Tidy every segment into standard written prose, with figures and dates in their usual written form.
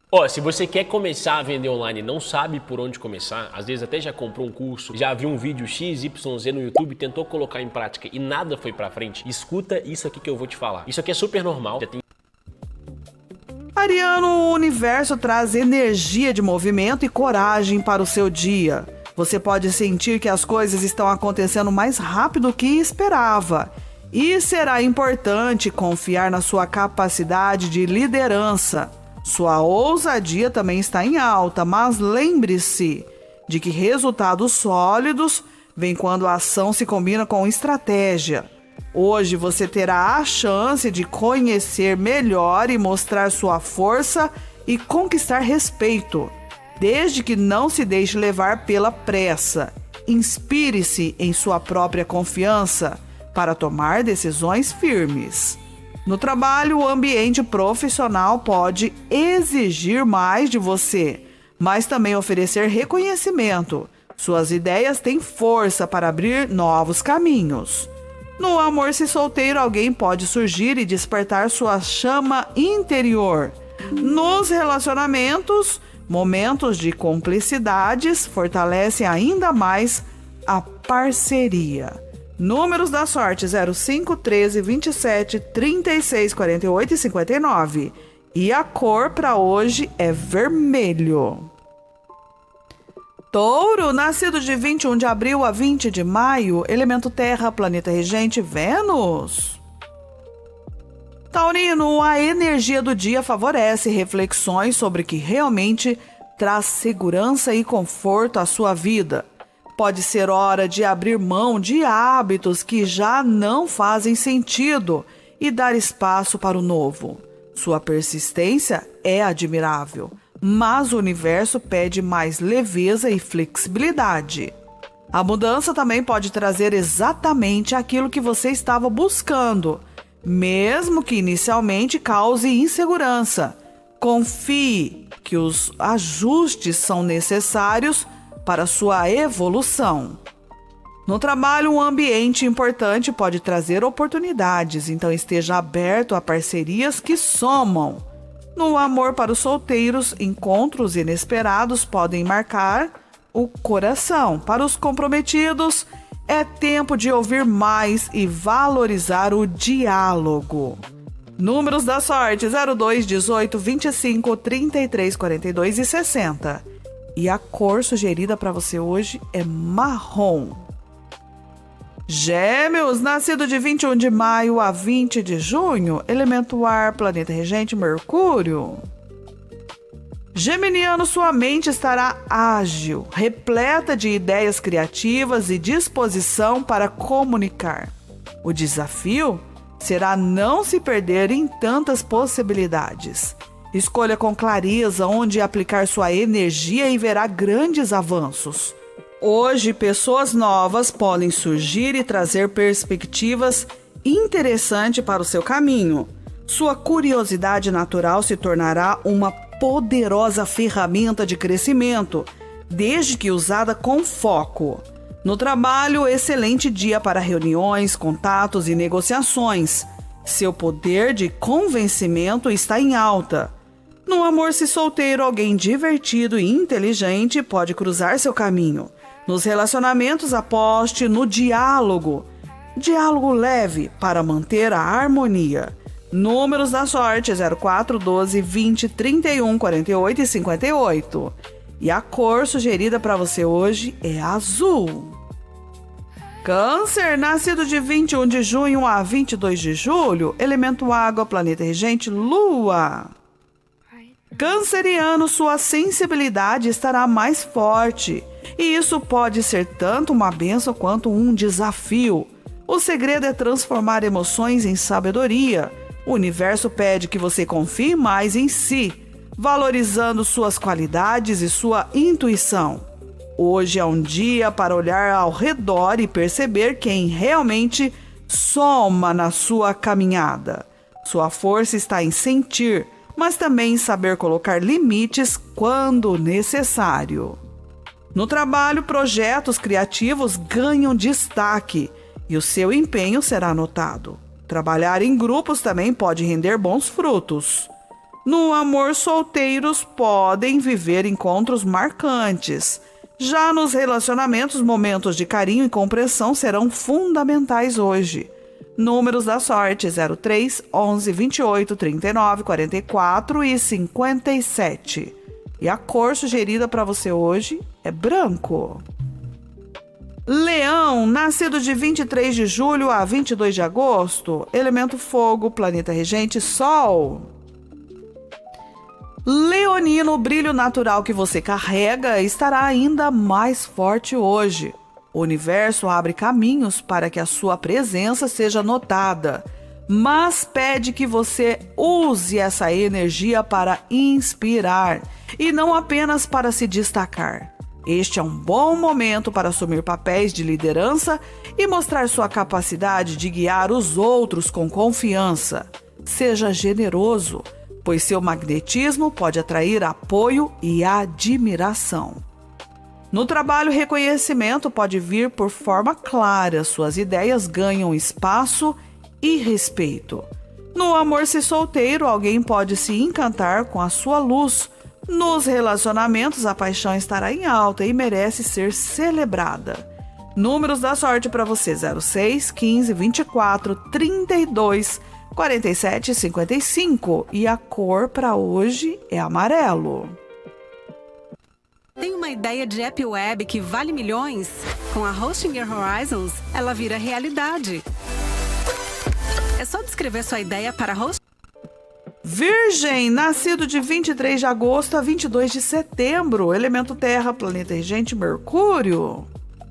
Se você quer começar a vender online e não sabe por onde começar, às vezes até já comprou um curso, já viu um vídeo XYZ no YouTube, tentou colocar em prática e nada foi pra frente, escuta isso aqui que eu vou te falar. Isso aqui é super normal. Ariano, o universo traz energia de movimento e coragem para o seu dia. Você pode sentir que as coisas estão acontecendo mais rápido do que esperava. E será importante confiar na sua capacidade de liderança. Sua ousadia também está em alta, mas lembre-se de que resultados sólidos vêm quando a ação se combina com estratégia. Hoje você terá a chance de conhecer melhor e mostrar sua força e conquistar respeito, desde que não se deixe levar pela pressa. Inspire-se em sua própria confiança para tomar decisões firmes. No trabalho, o ambiente profissional pode exigir mais de você, mas também oferecer reconhecimento. Suas ideias têm força para abrir novos caminhos. No amor, se solteiro, alguém pode surgir e despertar sua chama interior. Nos relacionamentos, momentos de cumplicidades fortalecem ainda mais a parceria. Números da sorte: 05, 13, 27, 36, 48 e 59. E a cor para hoje é vermelho. Touro, nascido de 21 de abril a 20 de maio, elemento terra, planeta regente Vênus. Taurino, a energia do dia favorece reflexões sobre o que realmente traz segurança e conforto à sua vida. Pode ser hora de abrir mão de hábitos que já não fazem sentido e dar espaço para o novo. Sua persistência é admirável, mas o universo pede mais leveza e flexibilidade. A mudança também pode trazer exatamente aquilo que você estava buscando, mesmo que inicialmente cause insegurança. Confie que os ajustes são necessários para sua evolução. No trabalho, um ambiente importante pode trazer oportunidades, então esteja aberto a parcerias que somam. No amor, para os solteiros, encontros inesperados podem marcar o coração. Para os comprometidos, é tempo de ouvir mais e valorizar o diálogo. Números da sorte: 02, 18, 25, 33, 42 e 60. E a cor sugerida para você hoje é marrom. Gêmeos, nascido de 21 de maio a 20 de junho, elemento ar, planeta regente Mercúrio. Geminiano, sua mente estará ágil, repleta de ideias criativas e disposição para comunicar. O desafio será não se perder em tantas possibilidades. Escolha com clareza onde aplicar sua energia e verá grandes avanços. Hoje, pessoas novas podem surgir e trazer perspectivas interessantes para o seu caminho. Sua curiosidade natural se tornará uma poderosa ferramenta de crescimento, desde que usada com foco. No trabalho, excelente dia para reuniões, contatos e negociações. Seu poder de convencimento está em alta. No amor, se solteiro, alguém divertido e inteligente pode cruzar seu caminho. Nos relacionamentos, aposte no diálogo. Diálogo leve para manter a harmonia. Números da sorte: 04, 12, 20, 31, 48 e 58. E a cor sugerida para você hoje é azul. Câncer, nascido de 21 de junho a 22 de julho, elemento água, planeta regente Lua. Canceriano, sua sensibilidade estará mais forte, e isso pode ser tanto uma bênção quanto um desafio. O segredo é transformar emoções em sabedoria. O universo pede que você confie mais em si, valorizando suas qualidades e sua intuição. Hoje é um dia para olhar ao redor e perceber quem realmente soma na sua caminhada. Sua força está em sentir, mas também em saber colocar limites quando necessário. No trabalho, projetos criativos ganham destaque e o seu empenho será notado. Trabalhar em grupos também pode render bons frutos. No amor, solteiros podem viver encontros marcantes. Já nos relacionamentos, momentos de carinho e compreensão serão fundamentais hoje. Números da sorte: 03, 11, 28, 39, 44 e 57. E a cor sugerida para você hoje é branco. Leão, nascido de 23 de julho a 22 de agosto, elemento fogo, planeta regente Sol. Leonino, o brilho natural que você carrega estará ainda mais forte hoje. O universo abre caminhos para que a sua presença seja notada, mas pede que você use essa energia para inspirar e não apenas para se destacar. Este é um bom momento para assumir papéis de liderança e mostrar sua capacidade de guiar os outros com confiança. Seja generoso, pois seu magnetismo pode atrair apoio e admiração. No trabalho, reconhecimento pode vir por forma clara, suas ideias ganham espaço e respeito. No amor, se solteiro, alguém pode se encantar com a sua luz. Nos relacionamentos, a paixão estará em alta e merece ser celebrada. Números da sorte para você: 06, 15, 24, 32, 47 e 55. E a cor para hoje é amarelo. Tem uma ideia de app web que vale milhões? Com a Hostinger Horizons, ela vira realidade. É só descrever sua ideia para Virgem, nascido de 23 de agosto a 22 de setembro, elemento terra, planeta regente Mercúrio.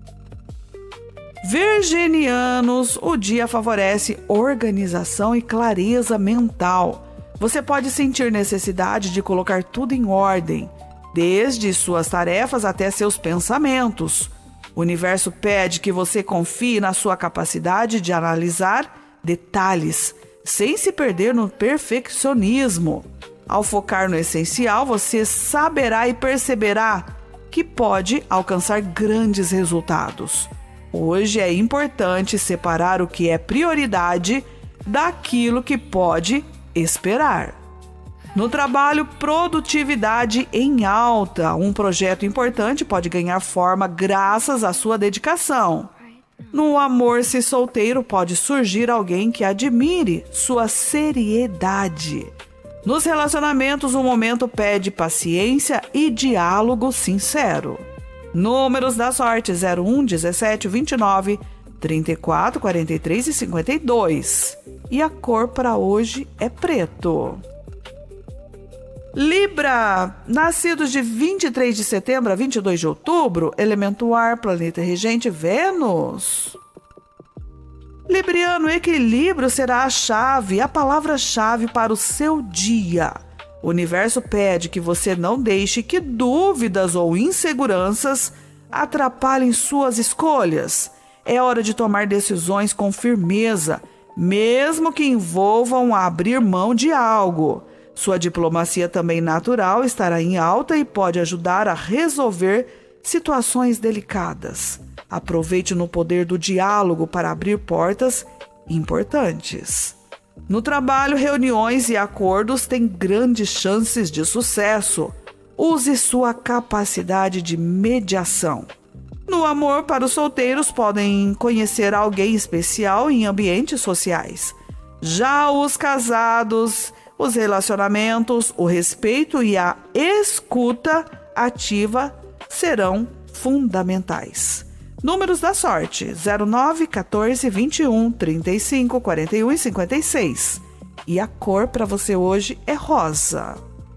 Virginianos, o dia favorece organização e clareza mental. Você pode sentir necessidade de colocar tudo em ordem, desde suas tarefas até seus pensamentos. O universo pede que você confie na sua capacidade de analisar detalhes, sem se perder no perfeccionismo. Ao focar no essencial, você saberá e perceberá que pode alcançar grandes resultados. Hoje é importante separar o que é prioridade daquilo que pode esperar. No trabalho, produtividade em alta. Um projeto importante pode ganhar forma graças à sua dedicação. No amor, se solteiro, pode surgir alguém que admire sua seriedade. Nos relacionamentos, o momento pede paciência e diálogo sincero. Números da sorte: 01, 17, 29, 34, 43 e 52. E a cor para hoje é preto. Libra, nascidos de 23 de setembro a 22 de outubro, elemento ar, planeta regente Vênus. Libriano, equilíbrio será a chave, a palavra-chave para o seu dia. O universo pede que você não deixe que dúvidas ou inseguranças atrapalhem suas escolhas. É hora de tomar decisões com firmeza, mesmo que envolvam abrir mão de algo. Sua diplomacia também natural estará em alta e pode ajudar a resolver situações delicadas. Aproveite no poder do diálogo para abrir portas importantes. No trabalho, reuniões e acordos têm grandes chances de sucesso. Use sua capacidade de mediação. No amor, para os solteiros, podem conhecer alguém especial em ambientes sociais. Já os casados, os relacionamentos, o respeito e a escuta ativa serão fundamentais. Números da sorte: 09, 14, 21, 35, 41 e 56. E a cor para você hoje é rosa.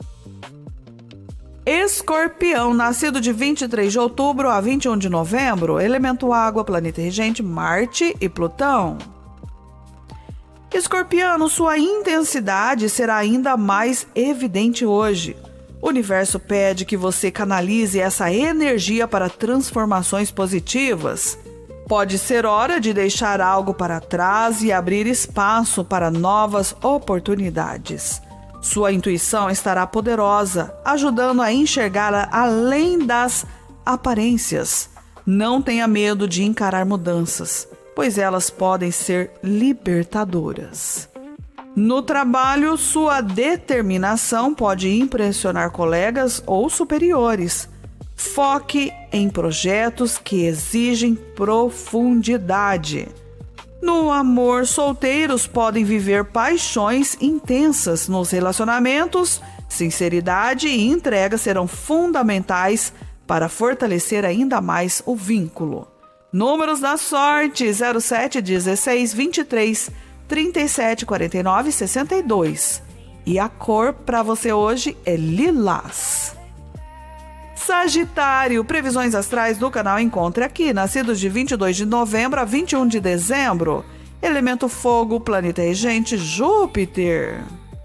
Escorpião, nascido de 23 de outubro a 21 de novembro, elemento água, planeta regente Marte e Plutão. Escorpiano, sua intensidade será ainda mais evidente hoje. O universo pede que você canalize essa energia para transformações positivas. Pode ser hora de deixar algo para trás e abrir espaço para novas oportunidades. Sua intuição estará poderosa, ajudando a enxergar além das aparências. Não tenha medo de encarar mudanças, pois elas podem ser libertadoras. No trabalho, sua determinação pode impressionar colegas ou superiores. Foque em projetos que exigem profundidade. No amor, solteiros podem viver paixões intensas. Nos relacionamentos, sinceridade e entrega serão fundamentais para fortalecer ainda mais o vínculo. Números da sorte: 07, 16, 23, 37, 49 e 62. E a cor para você hoje é lilás. Sagitário, previsões astrais do canal Encontre Aqui. Nascidos de 22 de novembro a 21 de dezembro. Elemento fogo, planeta regente Júpiter.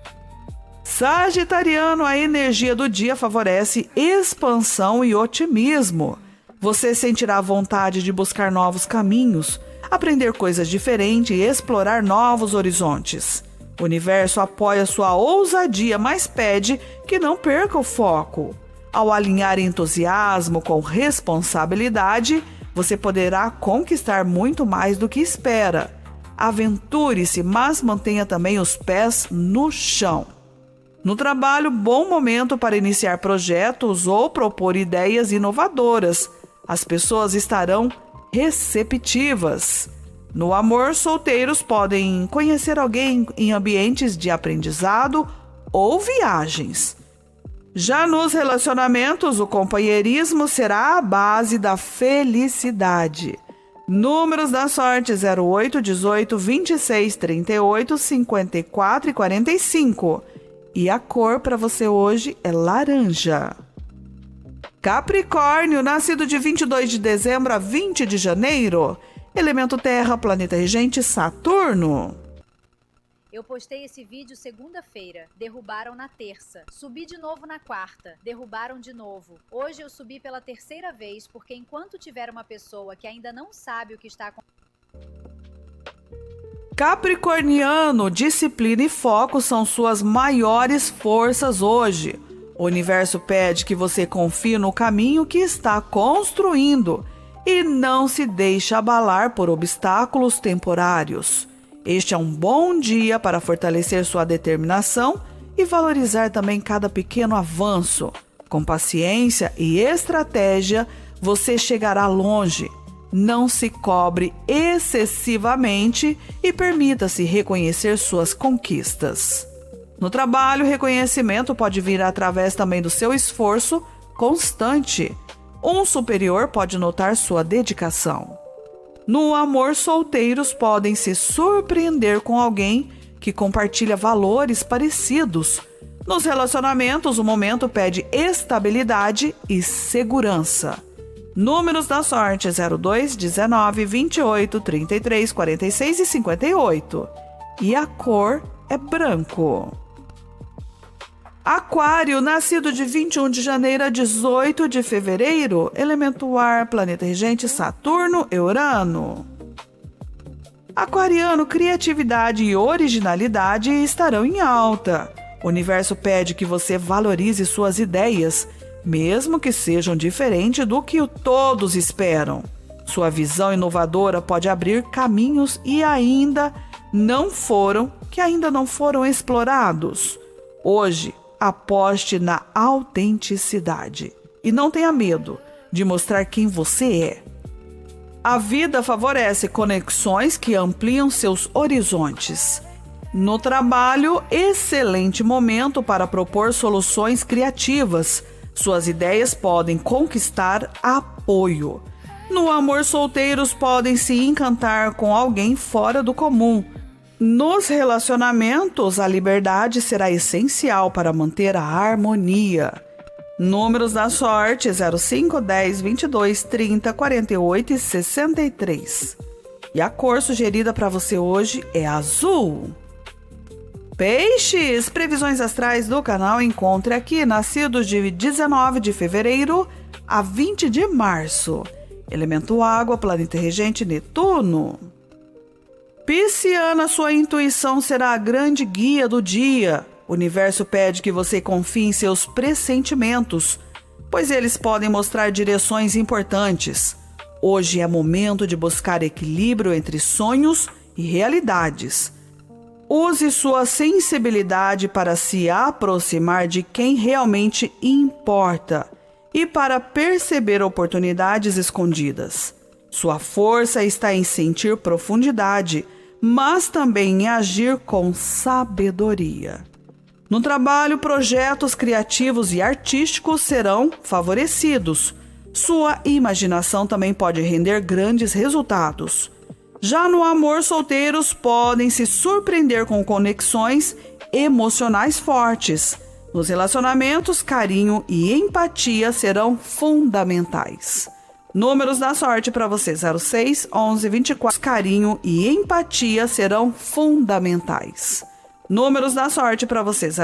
Sagitariano, a energia do dia favorece expansão e otimismo. Você sentirá vontade de buscar novos caminhos, aprender coisas diferentes e explorar novos horizontes. O universo apoia sua ousadia, mas pede que não perca o foco. Ao alinhar entusiasmo com responsabilidade, você poderá conquistar muito mais do que espera. Aventure-se, mas mantenha também os pés no chão. No trabalho, bom momento para iniciar projetos ou propor ideias inovadoras. As pessoas estarão receptivas. No amor, solteiros podem conhecer alguém em ambientes de aprendizado ou viagens. Já nos relacionamentos, o companheirismo será a base da felicidade. Números da sorte: 08, 18, 26, 38, 54 e 45. E a cor para você hoje é laranja. Capricórnio, nascido de 22 de dezembro a 20 de janeiro. Elemento terra, planeta regente Saturno. Eu postei esse vídeo segunda-feira, derrubaram na terça. Subi de novo na quarta, derrubaram de novo. Hoje eu subi pela terceira vez, porque enquanto tiver uma pessoa que ainda não sabe o que está acontecendo... Capricorniano, disciplina e foco são suas maiores forças hoje. O universo pede que você confie no caminho que está construindo e não se deixe abalar por obstáculos temporários. Este é um bom dia para fortalecer sua determinação e valorizar também cada pequeno avanço. Com paciência e estratégia, você chegará longe. Não se cobre excessivamente e permita-se reconhecer suas conquistas. No trabalho, o reconhecimento pode vir através também do seu esforço constante. Um superior pode notar sua dedicação. No amor, solteiros podem se surpreender com alguém que compartilha valores parecidos. Nos relacionamentos, o momento pede estabilidade e segurança. Números da sorte: 02, 19, 28, 33, 46 e 58. E a cor é branco. Aquário, nascido de 21 de janeiro a 18 de fevereiro, elemento ar, planeta regente Saturno e Urano. Aquariano, criatividade e originalidade estarão em alta. O universo pede que você valorize suas ideias, mesmo que sejam diferentes do que todos esperam. Sua visão inovadora pode abrir caminhos que ainda não foram explorados. Hoje, aposte na autenticidade e não tenha medo de mostrar quem você é. A vida favorece conexões que ampliam seus horizontes. No trabalho, excelente momento para propor soluções criativas. Suas ideias podem conquistar apoio. No amor, solteiros podem se encantar com alguém fora do comum. Nos relacionamentos, a liberdade será essencial para manter a harmonia. Números da sorte: 05, 10, 22, 30, 48 e 63. E a cor sugerida para você hoje é azul. Peixes, previsões astrais do canal Encontre Aqui, nascidos de 19 de fevereiro a 20 de março. Elemento água, planeta regente Netuno. Pisciana, sua intuição será a grande guia do dia. O universo pede que você confie em seus pressentimentos, pois eles podem mostrar direções importantes. Hoje é momento de buscar equilíbrio entre sonhos e realidades. Use sua sensibilidade para se aproximar de quem realmente importa e para perceber oportunidades escondidas. Sua força está em sentir profundidade, mas também em agir com sabedoria. No trabalho, projetos criativos e artísticos serão favorecidos. Sua imaginação também pode render grandes resultados. Já no amor, solteiros podem se surpreender com conexões emocionais fortes. Nos relacionamentos, carinho e empatia serão fundamentais. Números da sorte para você: 06, 11, 24. Carinho e empatia serão fundamentais. Números da sorte para você: